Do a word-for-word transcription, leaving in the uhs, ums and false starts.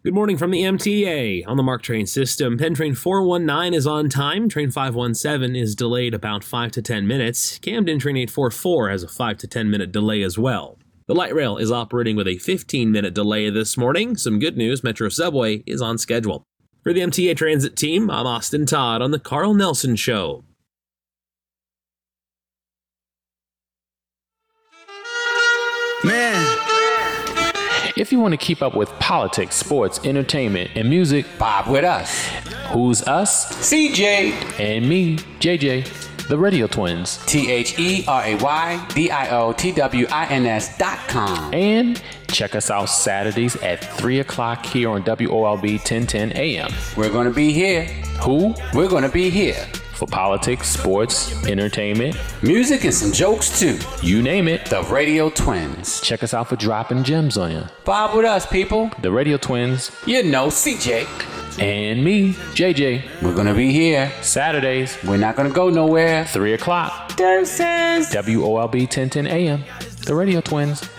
Good morning from the M T A. On the MARC train system, Penn Train four one nine is on time. Train five one seven is delayed about five to ten minutes. Camden Train eight four four has a five to ten minute delay as well. The light rail is operating with a fifteen minute delay this morning. Some good news, Metro Subway is on schedule. For the M T A Transit team, I'm Austin Todd on the Carl Nelson Show. Man. If you want to keep up with politics, sports, entertainment, and music, Bob with us. Who's us? C J. And me, J J, the Radio Twins. T H E R A Y D I O T W I N S dot com. And check us out Saturdays at three o'clock here on W O L B ten ten A M. We're going to be here. Who? We're going to be here. For politics, sports, entertainment, music, and some jokes too. You name it. The Radio Twins. Check us out for dropping gems on you. Bob with us, people. The Radio Twins. You know, C J. And me, J J. We're going to be here. Saturdays. We're not going to go nowhere. three o'clock. Deuces. W O L B ten ten A M. The Radio Twins.